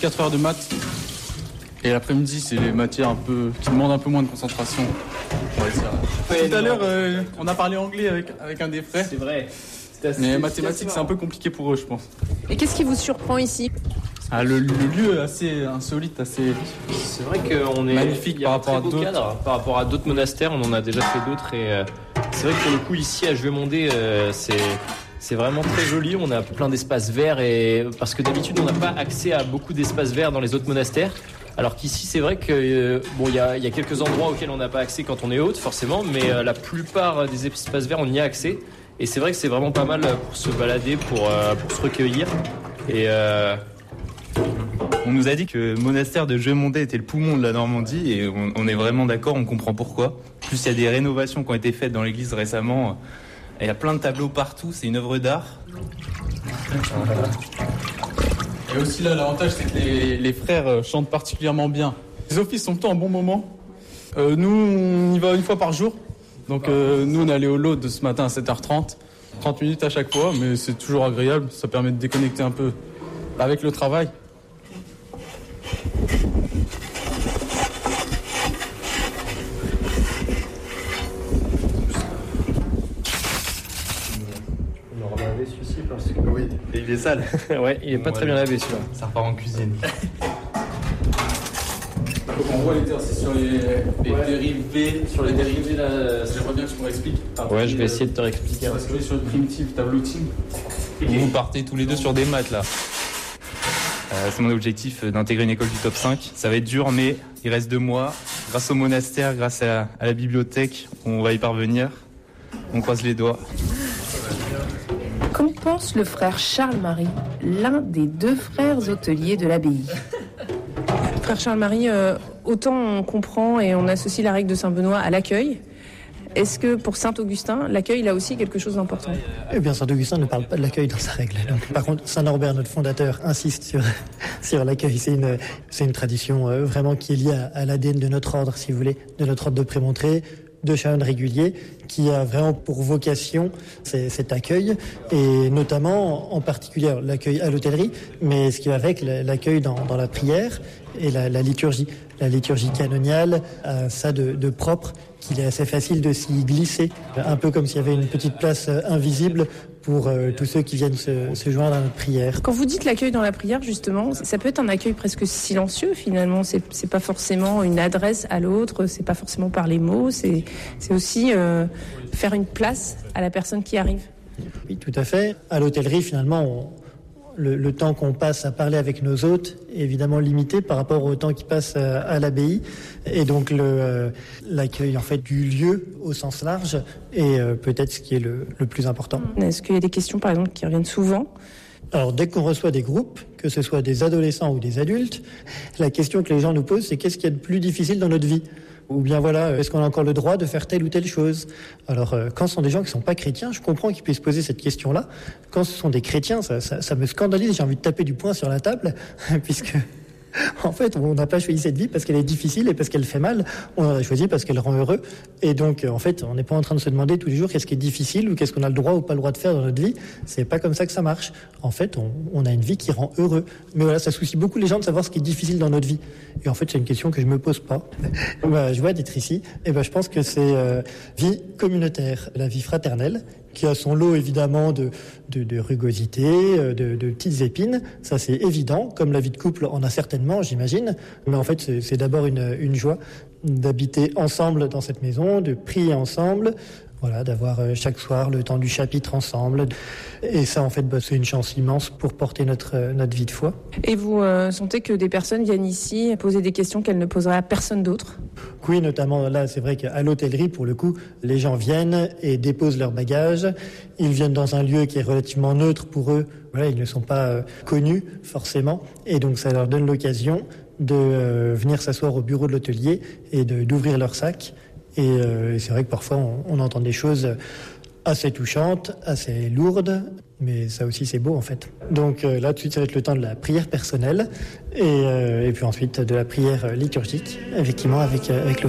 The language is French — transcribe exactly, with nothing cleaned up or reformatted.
quatre heures de maths. Et l'après-midi, c'est les matières un peu qui demandent un peu moins de concentration. On va dire. Ouais, tout à l'heure, euh, on a parlé anglais avec, avec un des frères. C'est vrai. C'est assez, mais mathématiques, c'est un peu compliqué pour eux, je pense. Et qu'est-ce qui vous surprend ici ? Ah, le, le lieu est assez insolite, assez c'est vrai qu'on est magnifique par rapport à d'autres. Cadre, par rapport à d'autres monastères, on en a déjà fait d'autres. Et euh, c'est vrai que pour le coup, ici à Juemondé, euh, c'est... C'est vraiment très joli, on a plein d'espaces verts et parce que d'habitude on n'a pas accès à beaucoup d'espaces verts dans les autres monastères. Alors qu'ici c'est vrai que euh, bon il y a, y a quelques endroits auxquels on n'a pas accès quand on est hôte forcément, mais euh, la plupart des espaces verts on y a accès et c'est vrai que c'est vraiment pas mal pour se balader, pour, euh, pour se recueillir. Et euh... on nous a dit que le monastère de Juemondé était le poumon de la Normandie et on, on est vraiment d'accord, on comprend pourquoi. En plus il y a des rénovations qui ont été faites dans l'église récemment. Il y a plein de tableaux partout, c'est une œuvre d'art. Et aussi là, l'avantage, c'est que les, les frères chantent particulièrement bien. Les offices sont plutôt en bon moment. Euh, nous, on y va une fois par jour. Donc euh, nous, on est allé au Laude ce matin à sept heures trente. trente minutes à chaque fois, mais c'est toujours agréable. Ça permet de déconnecter un peu avec le travail. Celui-ci parce que oui, et il est sale. ouais, il est pas bon, très bien lavé celui-là. Ça repart en cuisine. Donc on voit l'exercice sur les, les ouais. dérivés, sur les dérivés là. J'aimerais bien que tu me réexpliques. Ouais, je vais essayer de te réexpliquer. Parce que sur le primitif tableauting. Vous partez tous les deux sur des maths là. Euh, c'est mon objectif d'intégrer une école du top cinq. Ça va être dur, mais il reste deux mois. Grâce au monastère, grâce à, à la bibliothèque, on va y parvenir. On croise les doigts. Qu'en pense le frère Charles-Marie, l'un des deux frères hôteliers de l'abbaye ? Frère Charles-Marie, euh, autant on comprend et on associe la règle de Saint-Benoît à l'accueil. Est-ce que pour Saint-Augustin, l'accueil là aussi quelque chose d'important ? Eh bien, Saint-Augustin ne parle pas de l'accueil dans sa règle. Donc, par contre, Saint-Norbert, notre fondateur, insiste sur, sur l'accueil. C'est une, c'est une tradition euh, vraiment qui est liée à, à l'A D N de notre ordre, si vous voulez, de notre ordre de prémontré, de chanoine régulier, qui a vraiment pour vocation c'est, cet accueil, et notamment, en particulier, l'accueil à l'hôtellerie, mais ce qui va avec l'accueil dans, dans la prière et la, la liturgie. La liturgie canoniale a ça de, de propre, qu'il est assez facile de s'y glisser, un peu comme s'il y avait une petite place invisible pour euh, tous ceux qui viennent se, se joindre à notre prière. Quand vous dites l'accueil dans la prière, justement, ça peut être un accueil presque silencieux, finalement. C'est, c'est pas forcément une adresse à l'autre, c'est pas forcément par les mots, c'est, c'est aussi euh, faire une place à la personne qui arrive. Oui, tout à fait. À l'hôtellerie, finalement, on... Le, le temps qu'on passe à parler avec nos hôtes est évidemment limité par rapport au temps qui passe à, à l'abbaye. Et donc le, euh, l'accueil en fait du lieu au sens large est euh, peut-être ce qui est le, le plus important. Est-ce qu'il y a des questions par exemple qui reviennent souvent ? Alors dès qu'on reçoit des groupes, que ce soit des adolescents ou des adultes, la question que les gens nous posent, c'est qu'est-ce qu'il y a de plus difficile dans notre vie ? Ou bien voilà, est-ce qu'on a encore le droit de faire telle ou telle chose ? Alors euh, quand ce sont des gens qui ne sont pas chrétiens, je comprends qu'ils puissent poser cette question-là. Quand ce sont des chrétiens, ça, ça, ça me scandalise, j'ai envie de taper du poing sur la table, puisque en fait on n'a pas choisi cette vie parce qu'elle est difficile et parce qu'elle fait mal, on en a choisi parce qu'elle rend heureux. Et donc en fait on n'est pas en train de se demander tous les jours qu'est-ce qui est difficile ou qu'est-ce qu'on a le droit ou pas le droit de faire dans notre vie. C'est pas comme ça que ça marche. En fait on, on a une vie qui rend heureux. Mais voilà, ça soucie beaucoup les gens de savoir ce qui est difficile dans notre vie. Et en fait c'est une question que je me pose pas. Bah, je vois d'être ici, et ben je pense que c'est euh, vie communautaire, la vie fraternelle, qui a son lot évidemment de, de, de rugosité, de, de petites épines, ça c'est évident, comme la vie de couple en a certainement, j'imagine, mais en fait c'est, c'est d'abord une, une joie d'habiter ensemble dans cette maison, de prier ensemble, voilà, d'avoir chaque soir le temps du chapitre ensemble, et ça en fait bah, c'est une chance immense pour porter notre, notre vie de foi. Et vous euh, sentez que des personnes viennent ici poser des questions qu'elles ne poseraient à personne d'autre ? Oui, notamment là, c'est vrai qu'à l'hôtellerie, pour le coup, les gens viennent et déposent leurs bagages. Ils viennent dans un lieu qui est relativement neutre pour eux. Voilà, ils ne sont pas euh, connus forcément, et donc ça leur donne l'occasion de euh, venir s'asseoir au bureau de l'hôtelier et de, d'ouvrir leur sac. Et, euh, et c'est vrai que parfois on, on entend des choses assez touchantes, assez lourdes, mais ça aussi c'est beau en fait. Donc euh, là tout de suite ça va être le temps de la prière personnelle et, euh, et puis ensuite de la prière liturgique, effectivement avec, avec le